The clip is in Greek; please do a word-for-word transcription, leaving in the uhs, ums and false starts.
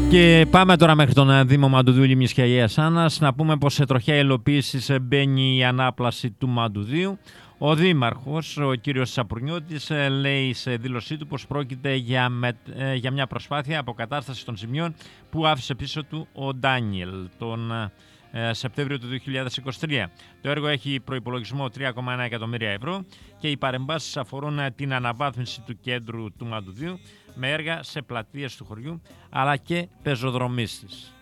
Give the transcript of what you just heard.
Και πάμε τώρα μέχρι τον Δήμο Μαντουδίου, Λίμνης και Αγίας Άννας. Να πούμε πως σε τροχιά υλοποίησης μπαίνει η ανάπλαση του Μαντουδίου. Ο Δήμαρχος, ο κύριος Σαπουρνιώτης, λέει σε δήλωσή του πως πρόκειται για, με, για μια προσπάθεια αποκατάσταση των ζημιών που άφησε πίσω του ο Ντάνιελ τον ε, Σεπτέμβριο του δύο χιλιάδες είκοσι τρία. Το έργο έχει προϋπολογισμό τρία κόμμα ένα εκατομμύρια ευρώ και οι παρεμβάσεις αφορούν την αναβάθμιση του κέντρου του Μαντουδίου με έργα σε πλατείες του χωριού αλλά και πεζοδρομήσεις.